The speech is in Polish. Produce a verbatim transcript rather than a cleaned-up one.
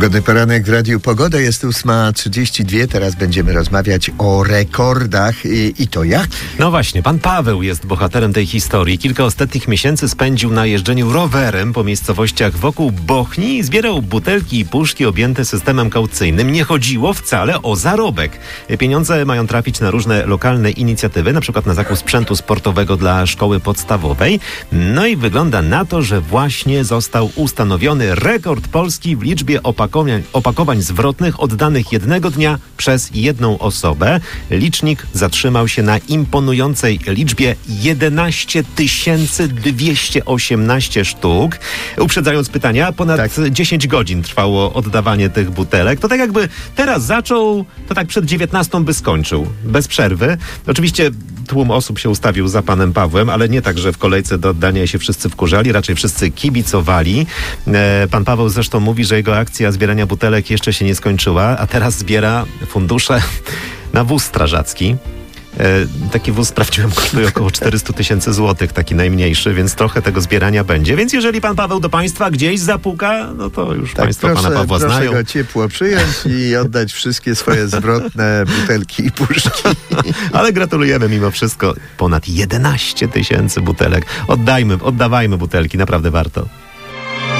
Pogodny poranek w Radiu Pogoda. Jest ósma trzydzieści dwa. Teraz będziemy rozmawiać o rekordach i, i to jak? No właśnie, pan Paweł jest bohaterem tej historii. Kilka ostatnich miesięcy spędził na jeżdżeniu rowerem po miejscowościach wokół Bochni i zbierał butelki i puszki objęte systemem kaucyjnym. Nie chodziło wcale o zarobek. Pieniądze mają trafić na różne lokalne inicjatywy, na przykład na zakup sprzętu sportowego dla szkoły podstawowej. No i wygląda na to, że właśnie został ustanowiony rekord polski w liczbie opakowań, opakowań zwrotnych oddanych jednego dnia przez jedną osobę. Licznik zatrzymał się na imponującej liczbie jedenaście tysięcy dwieście osiemnaście sztuk. Uprzedzając pytania, ponad tak. dziesięć godzin trwało oddawanie tych butelek. To tak jakby teraz zaczął, to tak przed dziewiętnastą by skończył. Bez przerwy. Oczywiście tłum osób się ustawił za panem Pawłem, ale nie tak, że w kolejce do oddania się wszyscy wkurzali, raczej wszyscy kibicowali. E, pan Paweł zresztą mówi, że jego akcja zbierania butelek jeszcze się nie skończyła, a teraz zbiera fundusze na wóz strażacki. E, taki wóz, sprawdziłem, kosztuje około czterysta tysięcy złotych, taki najmniejszy, więc trochę tego zbierania będzie. Więc jeżeli pan Paweł do państwa gdzieś zapuka, no to już tak, państwo proszę, pana Pawła proszę znają. Proszę go ciepło przyjąć i oddać wszystkie swoje zwrotne butelki i puszki. Ale gratulujemy mimo wszystko. Ponad jedenaście tysięcy butelek. Oddajmy, oddawajmy butelki, naprawdę warto.